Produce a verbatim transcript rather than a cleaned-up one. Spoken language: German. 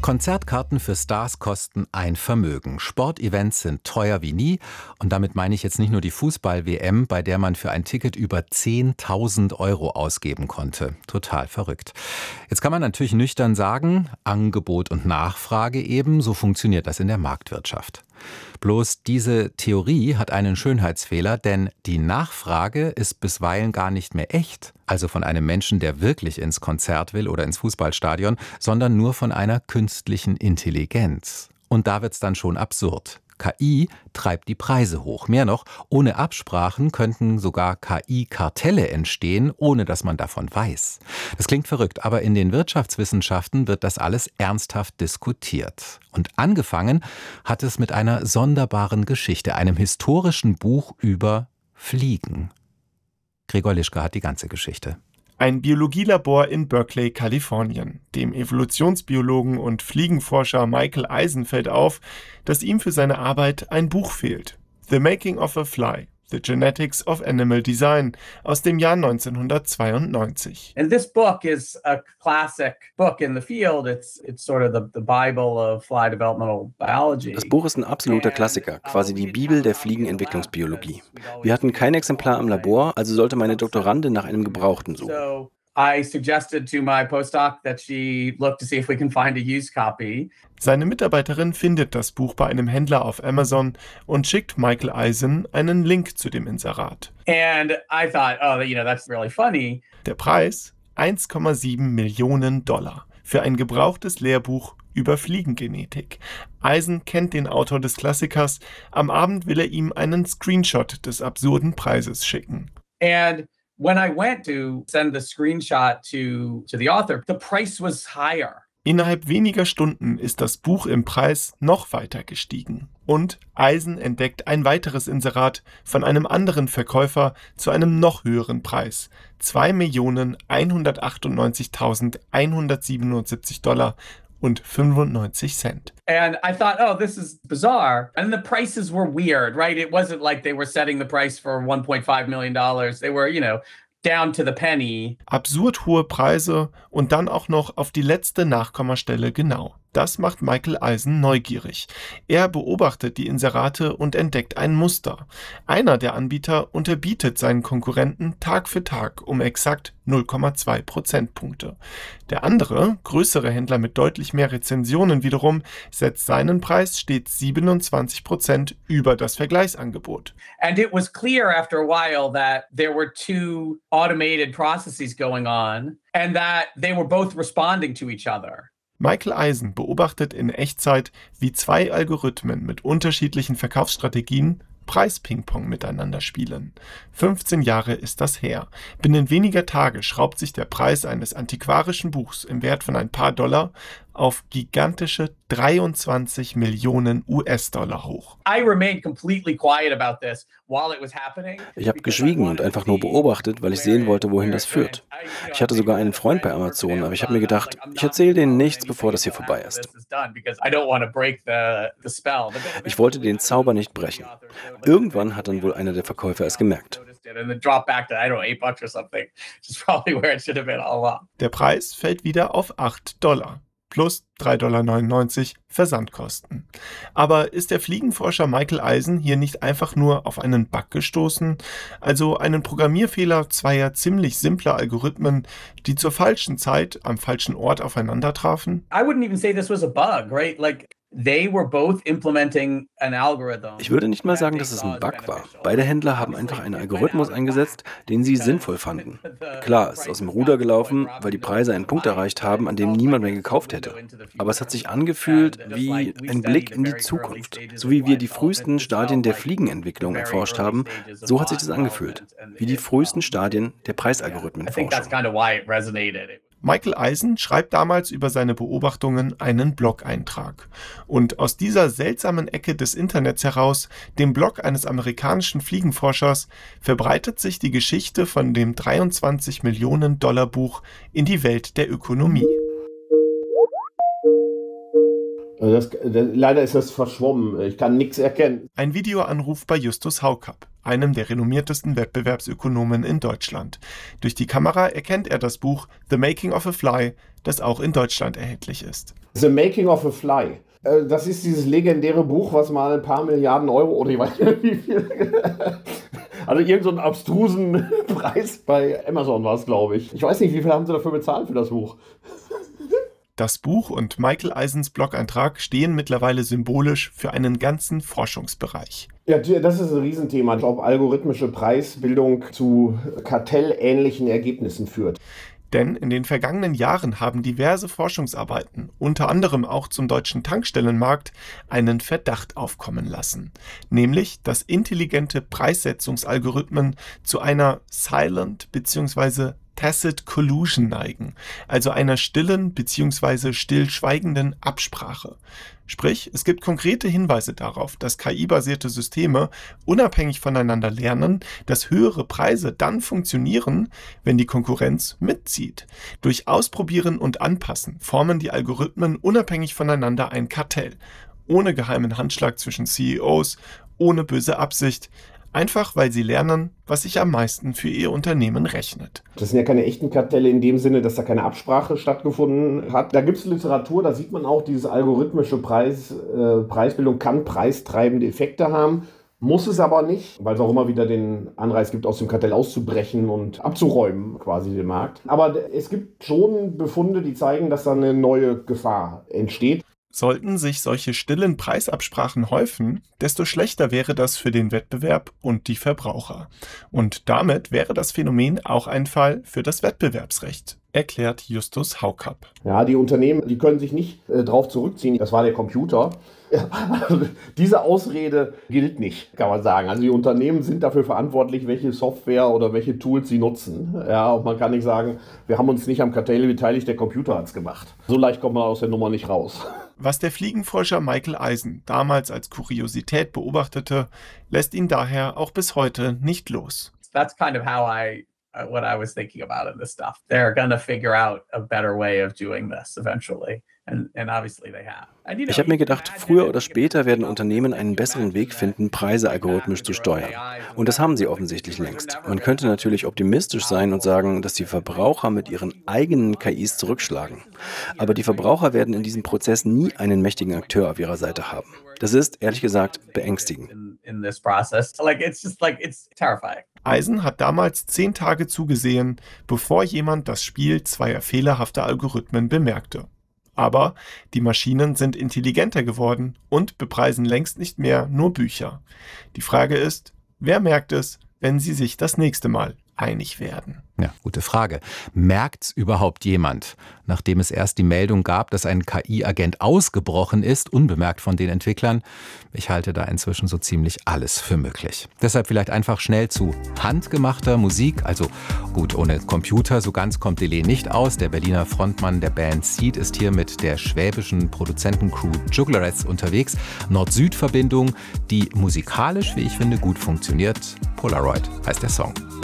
Konzertkarten für Stars kosten ein Vermögen. Sportevents sind teuer wie nie. Und damit meine ich jetzt nicht nur die Fußball-W M, bei der man für ein Ticket über zehntausend Euro ausgeben konnte. Total verrückt. Jetzt kann man natürlich nüchtern sagen, Angebot und Nachfrage eben, so funktioniert das in der Marktwirtschaft. Bloß diese Theorie hat einen Schönheitsfehler, denn die Nachfrage ist bisweilen gar nicht mehr echt, also von einem Menschen, der wirklich ins Konzert will oder ins Fußballstadion, sondern nur von einer künstlichen Intelligenz. Und da wird's dann schon absurd. K I treibt die Preise hoch. Mehr noch, ohne Absprachen könnten sogar K I-Kartelle entstehen, ohne dass man davon weiß. Das klingt verrückt, aber in den Wirtschaftswissenschaften wird das alles ernsthaft diskutiert. Und angefangen hat es mit einer sonderbaren Geschichte, einem historischen Buch über Fliegen. Gregor Lischka hat die ganze Geschichte. Ein Biologielabor in Berkeley, Kalifornien. Dem Evolutionsbiologen und Fliegenforscher Michael Eisen fällt auf, dass ihm für seine Arbeit ein Buch fehlt. The Making of a Fly, The Genetics of Animal Design aus dem Jahr neunzehnhundertzweiundneunzig. And this book is a classic book in the field. It's it's sort of the, the Bible of fly developmental biology. Das Buch ist ein absoluter Klassiker, quasi die Bibel der Fliegenentwicklungsbiologie. Wir hatten kein Exemplar im Labor, also sollte meine Doktorandin nach einem Gebrauchten suchen. So I suggested to my postdoc that she look to see if we can find a used copy. Seine Mitarbeiterin findet das Buch bei einem Händler auf Amazon und schickt Michael Eisen einen Link zu dem Inserat. And I thought, oh, you know, that's really funny. Der Preis? eins Komma sieben Millionen Dollar für ein gebrauchtes Lehrbuch über Fliegengenetik. Eisen kennt den Autor des Klassikers. Am Abend will er ihm einen Screenshot des absurden Preises schicken. And when I went to send the screenshot to, to the author, the price was higher. Innerhalb weniger Stunden ist das Buch im Preis noch weiter gestiegen. Und Eisen entdeckt ein weiteres Inserat von einem anderen Verkäufer zu einem noch höheren Preis. zwei Millionen hundertachtundneunzigtausendeinhundertsiebenundsiebzig Dollar und fünfundneunzig Cent. And I thought, oh, this is bizarre. And the prices were weird, right? It wasn't like they were setting the price for one point five million dollars. They were, you know, down to the penny. Absurd hohe Preise und dann auch noch auf die letzte Nachkommastelle genau. Das macht Michael Eisen neugierig. Er beobachtet die Inserate und entdeckt ein Muster. Einer der Anbieter unterbietet seinen Konkurrenten Tag für Tag um exakt null Komma zwei Prozentpunkte. Der andere, größere Händler mit deutlich mehr Rezensionen wiederum, setzt seinen Preis stets siebenundzwanzig Prozent über das Vergleichsangebot. And it was clear after a while that there were two automated processes going on and that they were both responding to each other. Michael Eisen beobachtet in Echtzeit, wie zwei Algorithmen mit unterschiedlichen Verkaufsstrategien Preispingpong miteinander spielen. fünfzehn Jahre ist das her. Binnen weniger Tage schraubt sich der Preis eines antiquarischen Buchs im Wert von ein paar Dollar auf gigantische dreiundzwanzig Millionen U S-Dollar hoch. I remained completely quiet about this while it was happening. Ich habe geschwiegen und einfach nur beobachtet, weil ich sehen wollte, wohin das führt. Ich hatte sogar einen Freund bei Amazon, aber ich habe mir gedacht, ich erzähle denen nichts, bevor das hier vorbei ist. Ich wollte den Zauber nicht brechen. Irgendwann hat dann wohl einer der Verkäufer es gemerkt. Der Preis fällt wieder auf acht Dollar. Plus drei Komma neunundneunzig Dollar Versandkosten. Aber ist der Fliegenforscher Michael Eisen hier nicht einfach nur auf einen Bug gestoßen? Also einen Programmierfehler zweier ziemlich simpler Algorithmen, die zur falschen Zeit am falschen Ort aufeinander trafen? I wouldn't even say this was a bug, right? Like they were both implementing an algorithm. Ich würde nicht mal sagen, dass es ein Bug war. Beide Händler haben einfach einen Algorithmus eingesetzt, den sie sinnvoll fanden. Klar, es ist aus dem Ruder gelaufen, weil die Preise einen Punkt erreicht haben, an dem niemand mehr gekauft hätte. Aber es hat sich angefühlt wie ein Blick in die Zukunft. So wie wir die frühesten Stadien der Fliegenentwicklung erforscht haben, so hat sich das angefühlt. Wie die frühesten Stadien der Preisalgorithmenforschung. Michael Eisen schreibt damals über seine Beobachtungen einen Blog-Eintrag. Und aus dieser seltsamen Ecke des Internets heraus, dem Blog eines amerikanischen Fliegenforschers, verbreitet sich die Geschichte von dem dreiundzwanzig Millionen Dollar Buch in die Welt der Ökonomie. Das, das, leider ist das verschwommen. Ich kann nichts erkennen. Ein Videoanruf bei Justus Haukapp, einem der renommiertesten Wettbewerbsökonomen in Deutschland. Durch die Kamera erkennt er das Buch The Making of a Fly, das auch in Deutschland erhältlich ist. The Making of a Fly. Das ist dieses legendäre Buch, was mal ein paar Milliarden Euro oder ich weiß nicht wie viel. Also irgend so einen abstrusen Preis bei Amazon war es, glaube ich. Ich weiß nicht, wie viel haben sie dafür bezahlt für das Buch? Das Buch und Michael Eisens Blog-Eintrag stehen mittlerweile symbolisch für einen ganzen Forschungsbereich. Ja, das ist ein Riesenthema, ob algorithmische Preisbildung zu kartellähnlichen Ergebnissen führt. Denn in den vergangenen Jahren haben diverse Forschungsarbeiten, unter anderem auch zum deutschen Tankstellenmarkt, einen Verdacht aufkommen lassen. Nämlich, dass intelligente Preissetzungsalgorithmen zu einer Silent bzw. Tacit Collusion neigen, also einer stillen bzw. stillschweigenden Absprache. Sprich, es gibt konkrete Hinweise darauf, dass K I-basierte Systeme unabhängig voneinander lernen, dass höhere Preise dann funktionieren, wenn die Konkurrenz mitzieht. Durch Ausprobieren und Anpassen formen die Algorithmen unabhängig voneinander ein Kartell, ohne geheimen Handschlag zwischen C E Os, ohne böse Absicht. Einfach, weil sie lernen, was sich am meisten für ihr Unternehmen rechnet. Das sind ja keine echten Kartelle in dem Sinne, dass da keine Absprache stattgefunden hat. Da gibt es Literatur, da sieht man auch, diese algorithmische Preis, äh, Preisbildung kann preistreibende Effekte haben. Muss es aber nicht, weil es auch immer wieder den Anreiz gibt, aus dem Kartell auszubrechen und abzuräumen, quasi den Markt. Aber es gibt schon Befunde, die zeigen, dass da eine neue Gefahr entsteht. Sollten sich solche stillen Preisabsprachen häufen, desto schlechter wäre das für den Wettbewerb und die Verbraucher. Und damit wäre das Phänomen auch ein Fall für das Wettbewerbsrecht, erklärt Justus Haukapp. Ja, die Unternehmen, die können sich nicht äh, drauf zurückziehen, das war der Computer. Ja, also diese Ausrede gilt nicht, kann man sagen. Also die Unternehmen sind dafür verantwortlich, welche Software oder welche Tools sie nutzen. Ja, und man kann nicht sagen, wir haben uns nicht am Kartell beteiligt, der Computer hat es gemacht. So leicht kommt man aus der Nummer nicht raus. Was der Fliegenforscher Michael Eisen damals als Kuriosität beobachtete, lässt ihn daher auch bis heute nicht los. That's kind of how I uh, what I was thinking about in this stuff. They're gonna figure out a better way of doing this eventually. And, and obviously they have. And, you know, Ich habe mir gedacht, früher oder später werden Unternehmen einen besseren Weg finden, Preise algorithmisch zu steuern. Und das haben sie offensichtlich längst. Man könnte natürlich optimistisch sein und sagen, dass die Verbraucher mit ihren eigenen K Is zurückschlagen. Aber die Verbraucher werden in diesem Prozess nie einen mächtigen Akteur auf ihrer Seite haben. Das ist, ehrlich gesagt, beängstigend. in, in this process. Like it's just like it's terrifying. Eisen hat damals zehn Tage zugesehen, bevor jemand das Spiel zweier fehlerhafter Algorithmen bemerkte. Aber die Maschinen sind intelligenter geworden und bepreisen längst nicht mehr nur Bücher. Die Frage ist, wer merkt es, wenn sie sich das nächste Mal einig werden? Ja, gute Frage. Merkt's überhaupt jemand, nachdem es erst die Meldung gab, dass ein K I-Agent ausgebrochen ist, unbemerkt von den Entwicklern? Ich halte da inzwischen so ziemlich alles für möglich. Deshalb vielleicht einfach schnell zu handgemachter Musik. Also gut, ohne Computer, so ganz kommt Delay nicht aus. Der Berliner Frontmann der Band Seed ist hier mit der schwäbischen Produzentencrew Jugularettes unterwegs. Nord-Süd-Verbindung, die musikalisch, wie ich finde, gut funktioniert. Polaroid heißt der Song.